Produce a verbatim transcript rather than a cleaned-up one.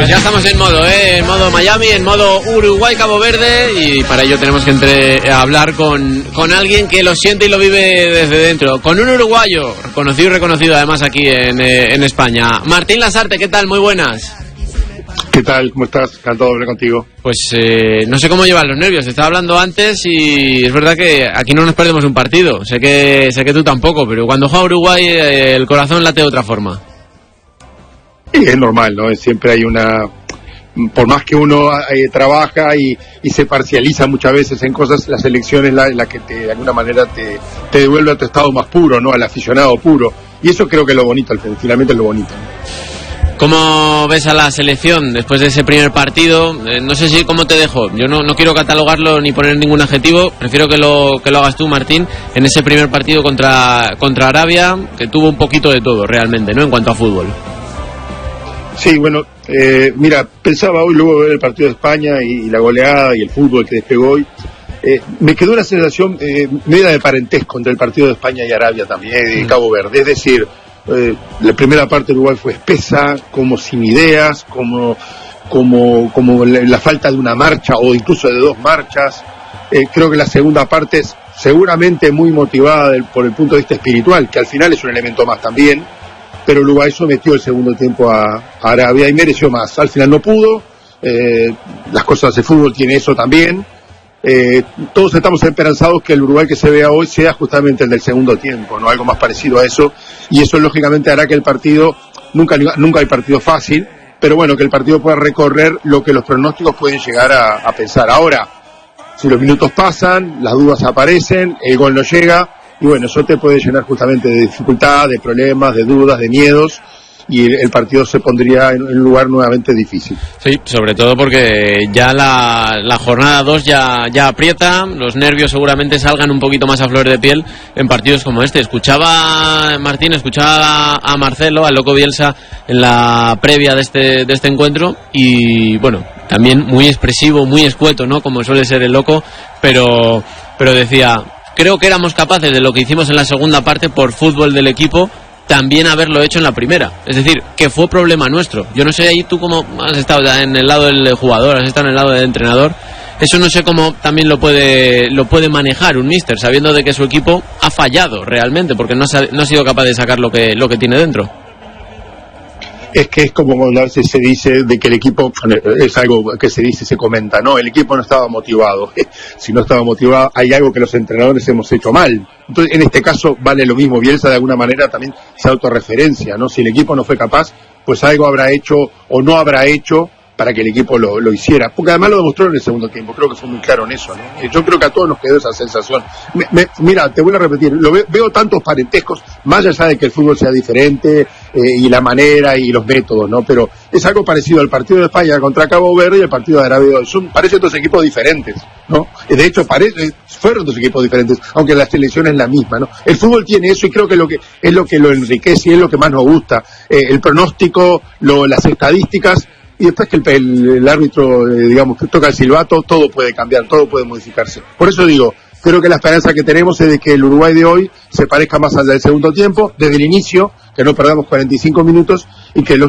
Pues ya estamos en modo, ¿eh? En modo Miami, en modo Uruguay-Cabo Verde, y para ello tenemos que entre, a hablar con, con alguien que lo siente y lo vive desde dentro, con un uruguayo, conocido y reconocido además aquí en, eh, en España. Martín Lasarte, ¿qué tal? Muy buenas. ¿Qué tal? ¿Cómo estás? Encantado de hablar contigo. Pues eh, no sé cómo llevan los nervios, te estaba hablando antes y es verdad que aquí no nos perdemos un partido, sé que sé que tú tampoco, pero cuando juega Uruguay eh, el corazón late de otra forma. Sí, es normal, ¿no? Siempre hay una... Por más que uno eh, trabaja y, y se parcializa muchas veces en cosas, la selección es la, la que te, de alguna manera te, te devuelve a tu estado más puro, ¿no? Al aficionado puro. Y eso creo que es lo bonito, finalmente es lo bonito. ¿Cómo ves a la selección después de ese primer partido? Eh, no sé si cómo te dejo. Yo no, no quiero catalogarlo ni poner ningún adjetivo. Prefiero que lo que lo hagas tú, Martín, en ese primer partido contra, contra Arabia, que tuvo un poquito de todo realmente, ¿no? En cuanto a fútbol. Sí, bueno, eh, mira, pensaba hoy luego de ver el partido de España y, y la goleada y el fútbol que despegó hoy, eh, me quedó una sensación eh, media de parentesco entre el partido de España y Arabia también, y mm. Cabo Verde. Es decir, eh, la primera parte de Uruguay fue espesa, como sin ideas, como, como, como la, la falta de una marcha o incluso de dos marchas. Eh, creo que la segunda parte es seguramente muy motivada del, por el punto de vista espiritual, que al final es un elemento más también. Pero Uruguay sometió el segundo tiempo a, a Arabia y mereció más. Al final no pudo, eh, las cosas de fútbol tiene eso también. Eh, todos estamos esperanzados que el Uruguay que se vea hoy sea justamente el del segundo tiempo, no algo más parecido a eso, y eso lógicamente hará que el partido, nunca, nunca hay partido fácil, pero bueno, que el partido pueda recorrer lo que los pronósticos pueden llegar a, a pensar. Ahora, si los minutos pasan, las dudas aparecen, el gol no llega, y bueno, eso te puede llenar justamente de dificultad, de problemas, de dudas, de miedos, y el partido se pondría en un lugar nuevamente difícil. Sí, sobre todo porque ya la, la jornada dos ya, ya aprieta, los nervios seguramente salgan un poquito más a flor de piel en partidos como este. Escuchaba, Martín, escuchaba a Marcelo, al Loco Bielsa, en la previa de este, de este encuentro, y bueno, también muy expresivo, muy escueto, ¿no? Como suele ser el Loco, pero, pero decía... Creo que éramos capaces de lo que hicimos en la segunda parte por fútbol del equipo, también haberlo hecho en la primera. Es decir, que fue problema nuestro. Yo no sé ahí tú cómo has estado en el lado del jugador, has estado en el lado del entrenador. Eso no sé cómo también lo puede lo puede manejar un míster, sabiendo de que su equipo ha fallado realmente, porque no ha, no ha sido capaz de sacar lo que, lo que tiene dentro. Es que es como a veces se dice de que el equipo, es algo que se dice, se comenta, no, el equipo no estaba motivado. Si no estaba motivado, hay algo que los entrenadores hemos hecho mal. Entonces, en este caso, vale lo mismo. Bielsa, de alguna manera, también se autorreferencia, ¿no? Si el equipo no fue capaz, pues algo habrá hecho o no habrá hecho para que el equipo lo, lo hiciera. Porque además lo demostró en el segundo tiempo, creo que fue muy claro en eso, ¿no? Yo creo que a todos nos quedó esa sensación. Me, me, mira, te voy a repetir, lo ve, veo tantos parentescos, más allá de que el fútbol sea diferente, eh, y la manera y los métodos, ¿no? Pero es algo parecido al partido de España contra Cabo Verde y al partido de Arabia. Son, parecen dos equipos diferentes, ¿no? De hecho, parece, fueron dos equipos diferentes, aunque la selección es la misma, ¿no? El fútbol tiene eso y creo que, lo que es lo que lo enriquece y es lo que más nos gusta. Eh, el pronóstico, lo, las estadísticas, y después que el, el, el árbitro, eh, digamos, que toca el silbato, todo puede cambiar, todo puede modificarse. Por eso digo, creo que la esperanza que tenemos es de que el Uruguay de hoy se parezca más al del segundo tiempo, desde el inicio, que no perdamos cuarenta y cinco minutos, y que los